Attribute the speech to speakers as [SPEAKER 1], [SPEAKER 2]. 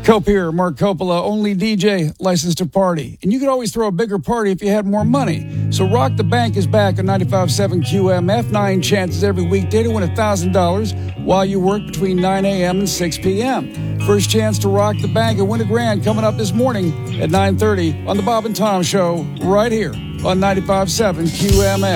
[SPEAKER 1] Cope here, Mark Coppola, only DJ, licensed to party. And you could always throw a bigger party if you had more money. So Rock the Bank is back on 95.7 QMF. 9 chances every weekday to win $1,000 while you work between 9 a.m. and 6 p.m. First chance to rock the bank and win $1,000 coming up this morning at 9:30 on the Bob and Tom Show right here on 95.7 QMF.